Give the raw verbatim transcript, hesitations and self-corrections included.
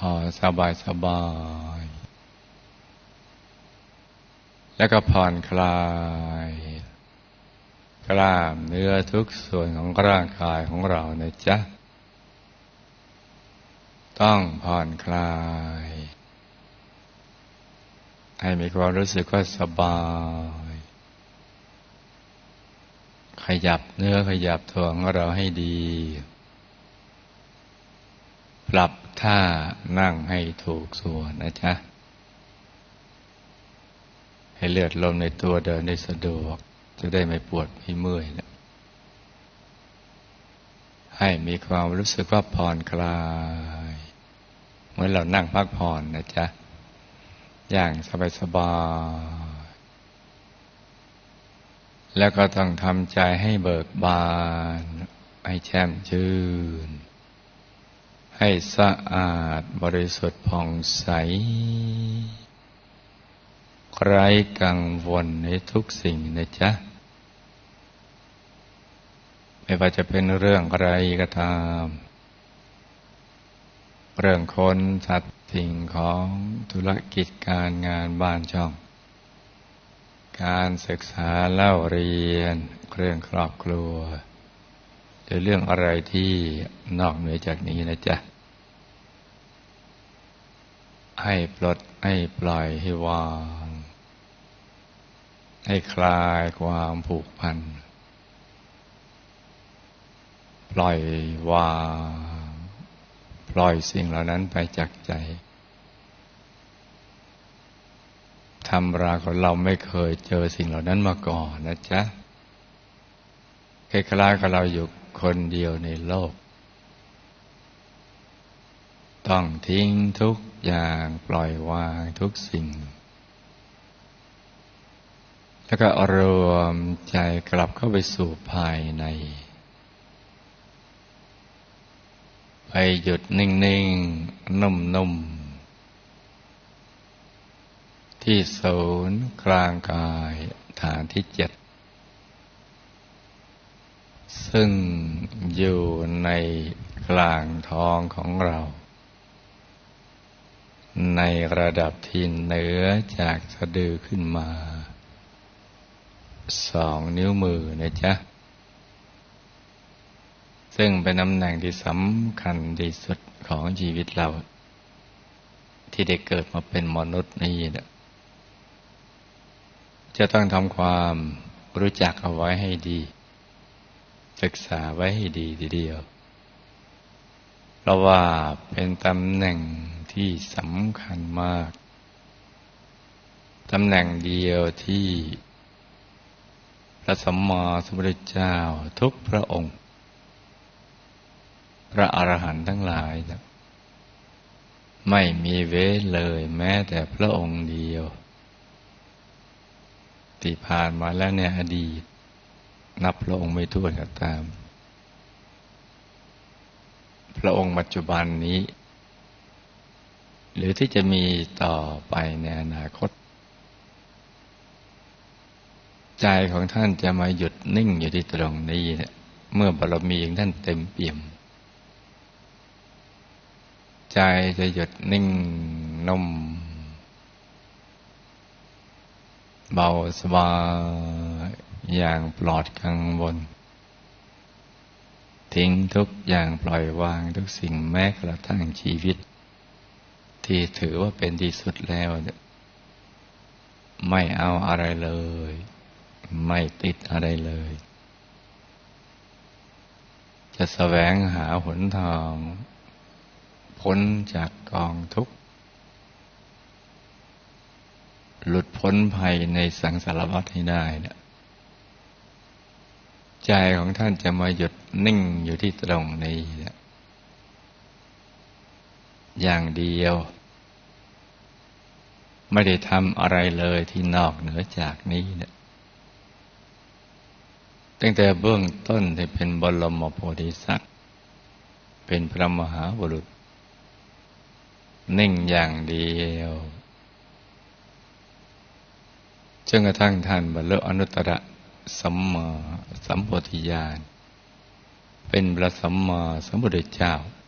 อสบายสบายแล้วก็ผ่อนคลายกล้ามเนื้อทุกส่วนของร่างกายของเรานะจ๊ะต้องผ่อนคลายให้มีความรู้สึกว่าสบายขยับเนื้อขยับตัวของเราให้ดีปรับท่านั่งให้ถูกส่วนนะจ๊ะให้เลือดลมในตัวเดินได้สะดวกจะได้ไม่ปวดไม่เมื่อยนะให้มีความรู้สึกว่าผ่อนคลายเหมือนเรานั่งพักผ่อนนะจ๊ะอย่างสบายๆแล้วก็ต้องทำใจให้เบิกบานให้แช่มชื่นให้สะอาดบริสุทธิ์ผ่องใสไร้กังวลในทุกสิ่งนะจ๊ะไม่ว่าจะเป็นเรื่องอะไรก็ตามเรื่องคนสัตว์สิ่งของธุรกิจการงานบ้านช่องการศึกษาเล่าเรียนเรื่องครอบครัวหรือเรื่องอะไรที่นอกเหนือจากนี้นะจ๊ะให้ปลดให้ปล่อยให้วางให้คลายความผูกพันปล่อยวางปล่อยสิ่งเหล่านั้นไปจากใจทำราวกับเราไม่เคยเจอสิ่งเหล่านั้นมาก่อนนะจ๊ะคล้ายๆกับเราอยู่คนเดียวในโลกต้องทิ้งทุกอย่างปล่อยวางทุกสิ่งแล้วก็รวมใจกลับเข้าไปสู่ภายในไปหยุดนิ่งๆนุ่มๆที่ศูนย์กลางกายฐานที่เจ็ดซึ่งอยู่ในกลางท้องของเราในระดับที่เหนือจากสะดือขึ้นมาสองนิ้วมือนะจ๊ะซึ่งเป็นตำแหน่งที่สำคัญที่สุดของชีวิตเราที่ได้เกิดมาเป็นมนุษย์นี่นะจะต้องทำความรู้จักเอาไว้ให้ดีศึกษาไว้ให้ดีทีเดียวเพราะว่าเป็นตำแหน่งที่สำคัญมากตำแหน่งเดียวที่พระสัมมาสัมพุทธเจ้าทุกพระองค์พระอรหันต์ทั้งหลายนะไม่มีเว้นเลยแม้แต่พระองค์เดียวที่ผ่านมาแล้วในอดีตนับพระองค์ไม่ถ้วนก็ตามพระองค์ปัจจุบันนี้หรือที่จะมีต่อไปในอนาคตใจของท่านจะมาหยุดนิ่งอยู่ที่ตรงนี้เนี่ยเมื่อบารมีของท่านเต็มเปี่ยมใจจะหยุดนิ่งนุ่มเบาสบายอย่างปลอดกังวลทิ้งทุกอย่างปล่อยวางทุกสิ่งแม้กระทั่งชีวิตที่ถือว่าเป็นที่สุดแล้วไม่เอาอะไรเลยไม่ติดอะไรเลยจะแสวงหาหนทางพ้นจากกองทุกข์หลุดพ้นภัยในสังสารวัฏให้ได้นะใจของท่านจะมาหยุดนิ่งอยู่ที่ตรงนี้นะอย่างเดียวไม่ได้ทำอะไรเลยที่นอกเหนือจากนี้นะตั้งแต่เบื้องต้นที่เป็นบรมโพธิสัตว์เป็นพระมหาบุรุษนิ่งอย่างเดียวจนกระทั่งท่านบรรลุอนุตตรสัมมาสัมโพธิญาณเป็นพระสัมมาสัมพุทธเจ้า